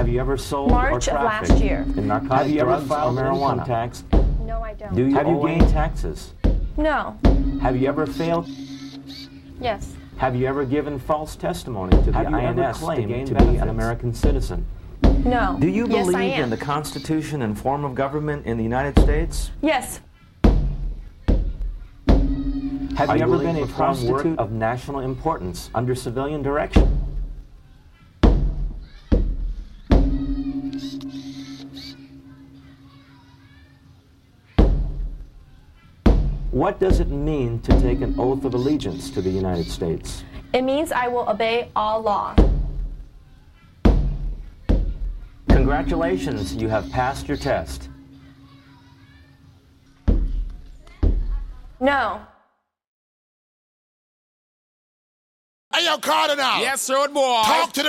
Have you ever sold March or of trafficked last year. in narcotics, Have you ever drugs, filed or an marijuana income tax? No, I don't. Have you gained taxes? No. Have you ever failed? Yes. Have you ever given false testimony to the Have you ever INS claimed to gain to be benefits? an American citizen? No. Do you Yes, I believe am. in the Constitution and form of government in the United States? Yes. Have Are you you ever willing been a to perform prostitute work of national importance under civilian direction? What does it mean to take an oath of allegiance to the United States? It means I will obey all law. Congratulations, you have passed your test. No. Hey, yo, Carter now. Yes, sir, boy. Talk to the